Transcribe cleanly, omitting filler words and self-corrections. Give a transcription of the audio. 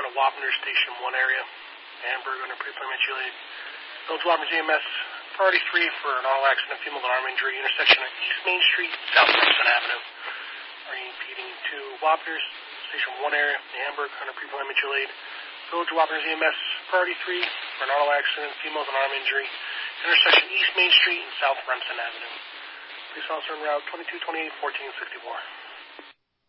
front of Wapner Station 1 area. Amberg under pre-flame mutual aid. Village Wapner EMS, priority 3 for an auto accident, female with arm injury, intersection of East Main Street, South Remsen Avenue. Repeating to Wapner's Station 1 area, Amberg under pre-flame mutual aid. Village Wapner EMS, priority 3 for an auto accident, female with an arm injury, intersection East Main Street and South Remsen Avenue. Police officer en route 2228 1464.